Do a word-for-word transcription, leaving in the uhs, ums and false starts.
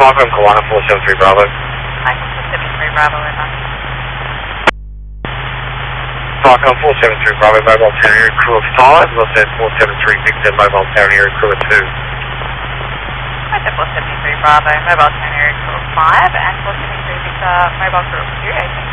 Falcon Kiwana four seven three Bravo. Falcon four seven three Bravo, over. Falcon four seven three Bravo, mobile town area crew of five, Los Angeles four seven three Victor, mobile town area crew of two. four seven three Bravo, mobile town area crew of five, and four seven three Victor, mobile crew of two, eighteen.